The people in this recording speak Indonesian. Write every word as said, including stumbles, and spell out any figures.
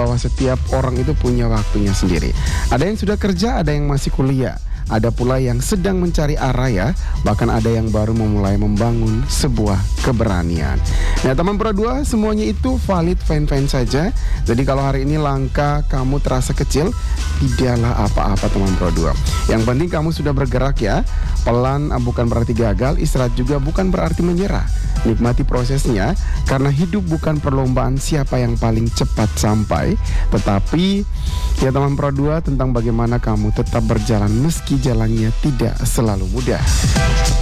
bahwa setiap orang itu punya waktunya sendiri. Ada yang sudah kerja, ada yang masih kuliah. Ada pula yang sedang mencari arah ya. Bahkan ada yang baru memulai membangun sebuah keberanian. Nah teman Pro dua, semuanya itu valid, fine-fine saja. Jadi kalau hari ini langkah kamu terasa kecil, tidaklah apa-apa teman Pro dua. Yang penting kamu sudah bergerak ya. Pelan bukan berarti gagal, istirahat juga bukan berarti menyerah. Nikmati prosesnya, karena hidup bukan perlombaan siapa yang paling cepat sampai, tetapi ya teman Pro dua, tentang bagaimana kamu tetap berjalan meski jalannya tidak selalu mudah.